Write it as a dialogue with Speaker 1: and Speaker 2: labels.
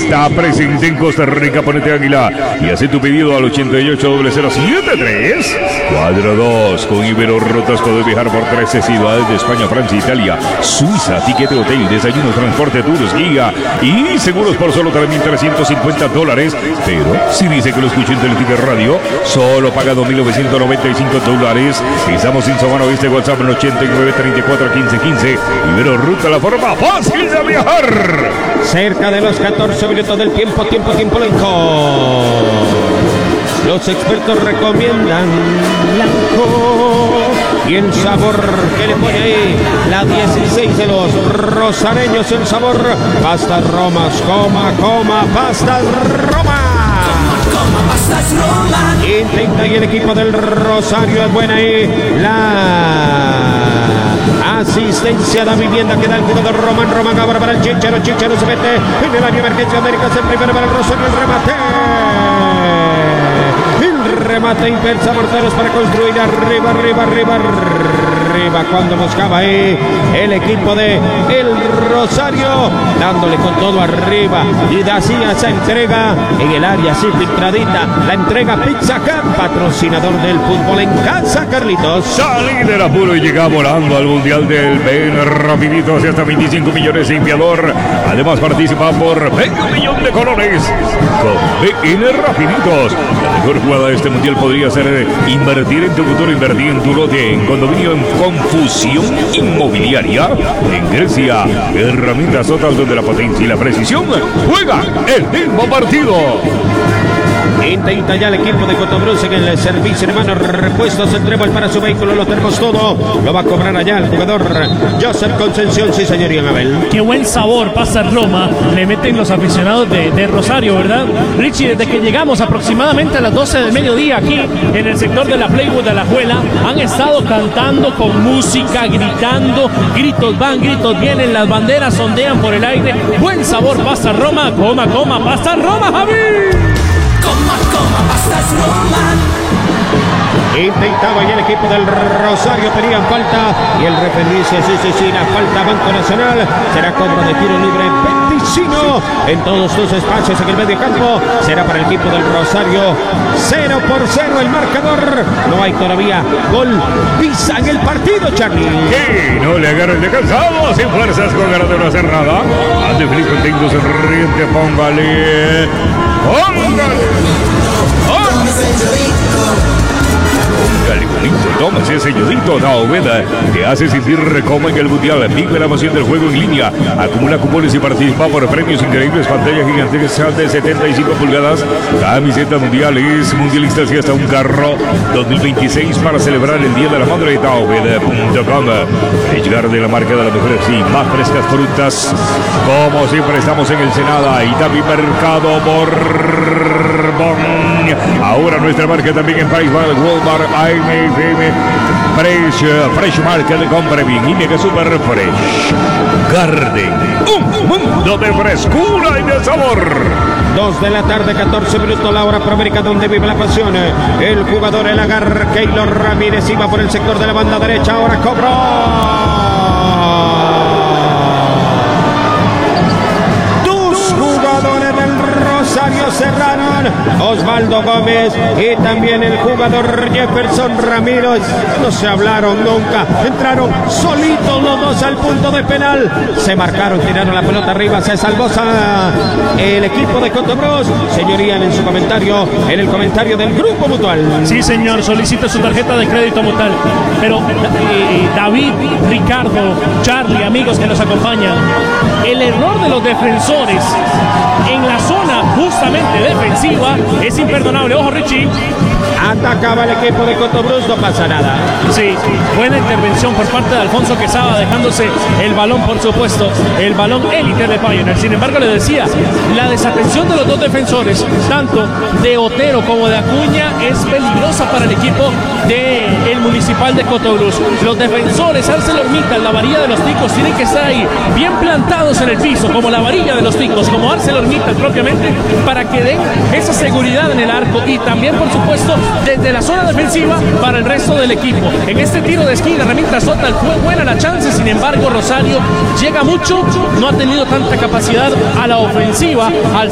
Speaker 1: está presente en Costa Rica. Ponete Águila y hace tu pedido al 880073. Cuadro 2. Con Ibero Rutas puedes viajar por 13 ciudades de España, Francia, Italia, Suiza. Tiquete hotel, desayuno, transporte, tours, guía y seguros por solo $3,350. Pero si dice que lo escucha en Teleticket Radio, solo paga $2,995. Estamos en Sabana Oeste. WhatsApp en 89341515. Ibero Ruta, la forma fácil de viajar.
Speaker 2: Cerca de los 14 minutos del tiempo blanco. Los expertos recomiendan blanco. Y el sabor que le pone ahí la 16 de los rosareños, el sabor. Pastas Romas, pastas Roma.
Speaker 3: Pastas Roma.
Speaker 2: Intenta y el equipo del Rosario es buena ahí. La asistencia a la vivienda que da el jugador Román ahora para el Chicharo se mete en el área de emergencia. América es el primero para el Rosario. El remate Impensa Morteros para construir arriba cuando buscaba ahí el equipo de el Rosario, dándole con todo arriba y hacía esa entrega en el área así filtradita, la entrega Pizza Hut, patrocinador del fútbol en casa, Carlitos.
Speaker 1: Salí del apuro y llega volando al Mundial del BN rapidito hacia hasta 25 millones de enviador. Además participa por medio millón de colones con BN Rapiditos. La mejor jugada de este Mundial podría ser invertir en tu futuro, invertir en tu lote, en condominio, en Confusión Inmobiliaria en Grecia. Herramientas otras donde la potencia y la precisión juegan el mismo partido.
Speaker 2: Intenta ya el equipo de Cotobruz en el servicio, hermano. Repuestos el trébol para su vehículo. Lo tenemos todo. Lo va a cobrar allá el jugador Joseph Concepción. Sí, señor Abel.
Speaker 4: Qué buen sabor pasa Roma. Le meten los aficionados de Rosario, ¿verdad? Richie, desde que llegamos aproximadamente a las 12 del mediodía aquí en el sector de la Playwood de Alajuela, han estado cantando con música, gritando. Gritos van, gritos vienen. Las banderas ondean por el aire. Buen sabor pasa Roma. Coma, pasa Roma, Javi.
Speaker 3: Pastas Roma.
Speaker 2: Intentaba ya el equipo del Rosario, tenían falta y el referee dice sí, la falta Banco Nacional, será cobro de tiro libre Peticino en todos sus espacios en el medio campo, será para el equipo del Rosario. 0-0 el marcador, no hay todavía gol visa en el partido, Charlie.
Speaker 1: Que no le agarren de cansado, sin fuerzas, con ganas de una cerrada. Ande feliz, contento, sonriente, póngale. Toma ese yodito Daoveda, te hace sentir como en el Mundial. Vive la emoción del juego en línea, acumula cupones y participa por premios increíbles. Pantalla gigantesca de 75 pulgadas, camisetas mundiales, mundialistas y hasta un carro 2026 para celebrar el Día de la Madre. Daoveda.com, el llegar de la marca de las mejores y más frescas frutas. Como siempre estamos en el Senada y también Mercado Borbón. Ahora nuestra marca también en País Walmart, AMFM, Fresh Market, compre bien y mega super fresh. Garden, un mundo de frescura y de sabor.
Speaker 2: 2 de la tarde, 14 minutos, la hora proamérica donde vive la pasión. El jugador, el agar, Keylor Ramírez iba por el sector de la banda derecha, ahora cobró. Cerraron Osvaldo Gómez y también el jugador Jefferson Ramírez. No se hablaron nunca, entraron solitos los dos al punto de penal, se marcaron, tiraron la pelota arriba, se salvó el equipo de Cotobruz. Señoría, en su comentario, en el comentario del Grupo Mutual.
Speaker 4: Sí, señor, solicite su tarjeta de crédito Mutual. Pero David, Ricardo, Charlie, amigos que nos acompañan, el error de los defensores en la zona justamente defensiva es imperdonable. Ojo, Richie.
Speaker 2: Atacaba el equipo de Cotobruz, no pasa nada.
Speaker 4: Sí, buena intervención por parte de Alfonso Quesada, dejándose el balón, por supuesto, el balón élite de Pioneer. Sin embargo, le decía, la desatención de los dos defensores, tanto de Otero como de Acuña, es peligrosa para el equipo del Municipal de Cotobruz. Los defensores, ArcelorMittal, la varilla de los ticos, tienen que estar ahí bien plantados en el piso, como la varilla de los ticos, como ArcelorMittal propiamente, para que den esa seguridad en el arco y también, por supuesto, desde la zona defensiva para el resto del equipo. En este tiro de esquina, Ramírez Sota, fue buena la chance, sin embargo, Rosario llega mucho, no ha tenido tanta capacidad a la ofensiva al